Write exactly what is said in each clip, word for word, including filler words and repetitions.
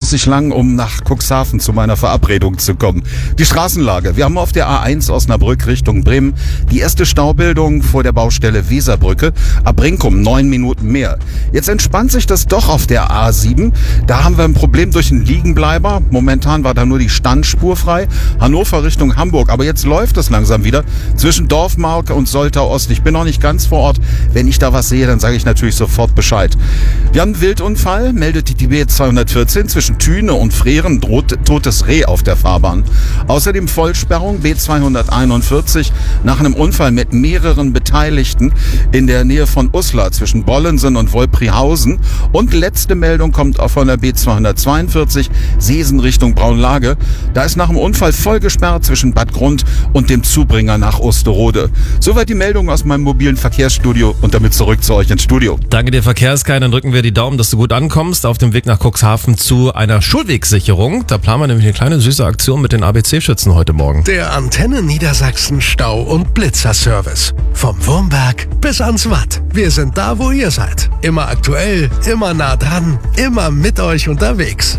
übermäßig lang, um nach Cuxhaven zu meiner Verabredung zu kommen. Die Straßenlage. Wir haben auf der A eins Osnabrück Richtung Bremen die erste Staubildung vor der Baustelle Weserbrücke. Ab Brinkum neun Minuten mehr. Jetzt entspannt sich das doch auf der A sieben. Da haben wir ein Problem durch einen Liegenbleiber. Momentan war da nur die Standspur frei. Hannover Richtung Hamburg. Aber jetzt läuft es langsam wieder zwischen Dorfmark und Soltau Ost. Ich bin noch nicht ganz vor Ort. Wenn ich da was sehe, dann sage ich natürlich sofort Bescheid. Wir haben einen Wildunfall, meldet die B zweihundertvierzehn zwischen Thüne und Freren, droht totes Reh auf der Fahrbahn. Außerdem Vollsperrung B zweihunderteinundvierzig nach einem Unfall mit mehreren Beteiligten in der Nähe von Uslar zwischen Bollensen und Wolprihausen. Und letzte Meldung kommt auch von der B zweihundertzweiundvierzig Seesen Richtung Braunlage. Da ist nach dem Unfall voll gesperrt zwischen Bad Grund und dem Zubringer nach Osterode. Soweit die Meldung aus meinem mobilen Verkehrsstudio und damit zurück zu euch ins Studio. Danke dir, Verkehrskei. Dann drücken wir die Daumen, dass du gut ankommst auf dem Weg nach Cuxhaven zu einer Schulwegsicherung. Da planen wir nämlich eine kleine süße Aktion mit den A B C-Schützen heute Morgen. Der Antenne Niedersachsen Stau- und Blitzerservice. Vom Wurmberg bis ans Watt. Wir sind da, wo ihr seid. Immer aktuell, immer nah dran, immer mit euch unterwegs.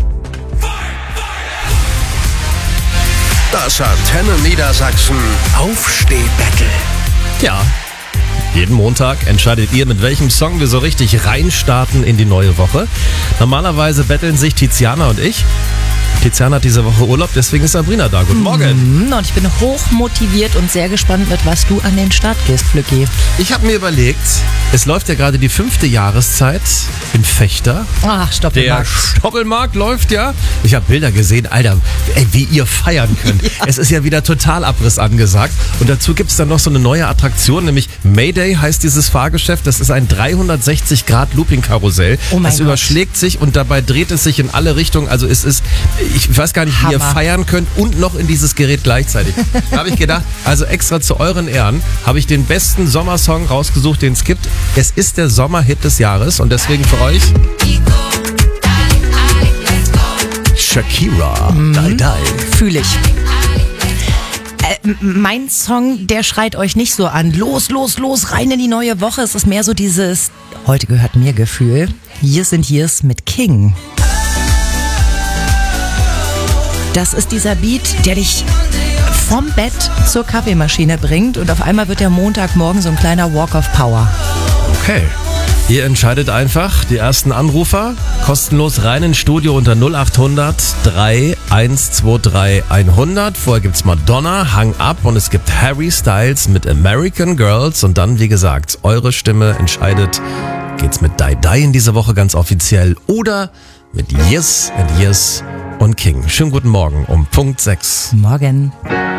Das Antenne Niedersachsen Aufsteh-Battle. Ja. Jeden Montag entscheidet ihr, mit welchem Song wir so richtig reinstarten in die neue Woche. Normalerweise betteln sich Tiziana und ich. Tiziana hat diese Woche Urlaub, deswegen ist Sabrina da. Guten Morgen. Und ich bin hoch motiviert und sehr gespannt, mit was du an den Start gehst, Flücki. Ich habe mir überlegt, es läuft ja gerade die fünfte Jahreszeit in Fechter. Ach, Stoppelmarkt. Der Stoppelmarkt läuft ja. Ich habe Bilder gesehen, Alter, ey, wie ihr feiern könnt. Ja. Es ist ja wieder Totalabriss angesagt. Und dazu gibt es dann noch so eine neue Attraktion, nämlich Mayday heißt dieses Fahrgeschäft. Das ist ein dreihundertsechzig Grad Looping-Karussell. Oh mein es Gott. überschlägt sich und dabei dreht es sich in alle Richtungen. Also es ist, ich weiß gar nicht, wie Hammer. ihr feiern könnt und noch in dieses Gerät gleichzeitig. Da habe ich gedacht, also extra zu euren Ehren habe ich den besten Sommersong rausgesucht, den es gibt. Es ist der Sommerhit des Jahres und deswegen für euch Shakira, Mhm. Die Die. Fühl ich. Äh, mein Song, der schreit euch nicht so an. Los, los, los, rein in die neue Woche. Es ist mehr so dieses heute gehört mir Gefühl. Years and Years mit King. Das ist dieser Beat, der dich vom Bett zur Kaffeemaschine bringt und auf einmal wird der Montagmorgen so ein kleiner Walk of Power. Okay. Ihr entscheidet einfach, die ersten Anrufer kostenlos rein ins Studio unter null acht hundert drei eins zwei drei hundert. Vorher gibt's Madonna, Hang Up und es gibt Harry Styles mit American Girls und dann, wie gesagt, eure Stimme entscheidet, geht's mit Die Die in dieser Woche ganz offiziell oder mit Yes and Yes und King. Schönen guten Morgen um Punkt sechs. Morgen.